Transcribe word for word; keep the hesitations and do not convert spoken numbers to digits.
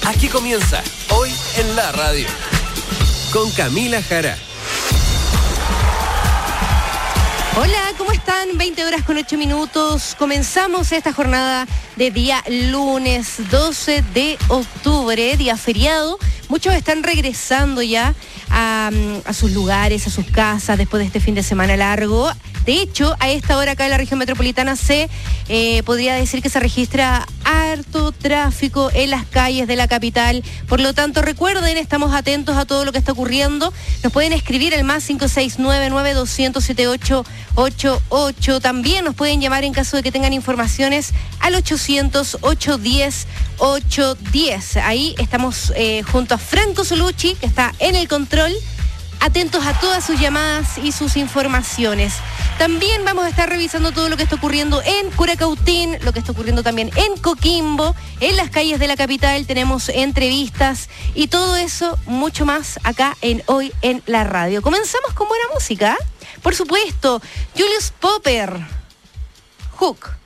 Aquí comienza Hoy en la Radio con Camila Jara. Hola, ¿cómo están? veinte horas con ocho minutos. Comenzamos esta jornada de día lunes doce de octubre, día feriado. Muchos están regresando ya a, a sus lugares, a sus casas, después de este fin de semana largo. De hecho, a esta hora acá en la región metropolitana se eh, podría decir que se registra harto tráfico en las calles de la capital. Por lo tanto, recuerden, estamos atentos a todo lo que está ocurriendo. Nos pueden escribir al más cinco seis nueve nueve dos cero cero siete ocho ocho ocho. También nos pueden llamar en caso de que tengan informaciones al ochocientos, ochocientos diez, ochocientos diez. Ahí estamos eh, junto a Franco Solucci, que está en el control. Atentos a todas sus llamadas y sus informaciones. También vamos a estar revisando todo lo que está ocurriendo en Curacautín, lo que está ocurriendo también en Coquimbo, en las calles de la capital. Tenemos entrevistas y todo eso, mucho más acá en Hoy en la Radio. Comenzamos con buena música, por supuesto. Julius Popper, Hook.